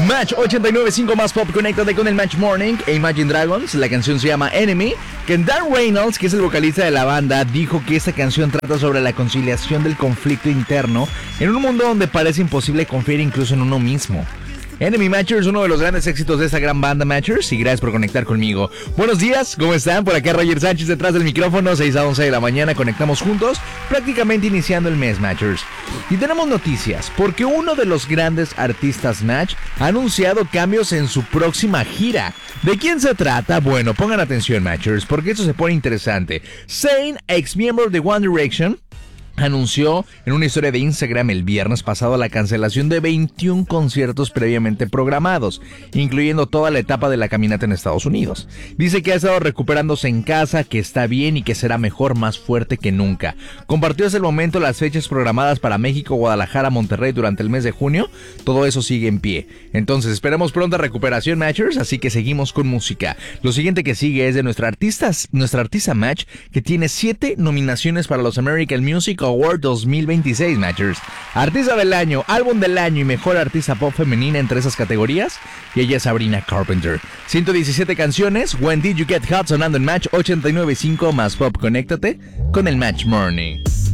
Match 89.5 más pop, conéctate con el Match Morning e Imagine Dragons. La canción se llama Enemy, que Dan Reynolds, que es el vocalista de la banda, dijo que esta canción trata sobre la conciliación del conflicto interno en un mundo donde parece imposible confiar incluso en uno mismo. Enemy Matchers, uno de los grandes éxitos de esta gran banda Matchers, y gracias por conectar conmigo. Buenos días, ¿cómo están? Por acá Roger Sánchez detrás del micrófono, 6 a 11 de la mañana, conectamos juntos, prácticamente iniciando el mes Matchers. Y tenemos noticias, porque uno de los grandes artistas Match ha anunciado cambios en su próxima gira. ¿De quién se trata? Bueno, pongan atención Matchers, porque esto se pone interesante. Zayn, ex miembro de One Direction, anunció en una historia de Instagram el viernes pasado la cancelación de 21 conciertos previamente programados, incluyendo toda la etapa de la caminata en Estados Unidos. Dice que ha estado recuperándose en casa, que está bien y que será mejor, más fuerte que nunca. Compartió hasta el momento las fechas programadas para México, Guadalajara, Monterrey durante el mes de junio. Todo eso sigue en pie. Entonces esperamos pronta recuperación Matchers, así que seguimos con música. Lo siguiente que sigue es de nuestra artista Match, que tiene 7 nominaciones para los American Music Award 2026 Matchers. Artista del año, álbum del año y mejor artista pop femenina entre esas categorías. Y ella es Sabrina Carpenter. 117 canciones, When Did You Get Hot, sonando en Match 89.5 más pop. Conéctate con el Match Morning.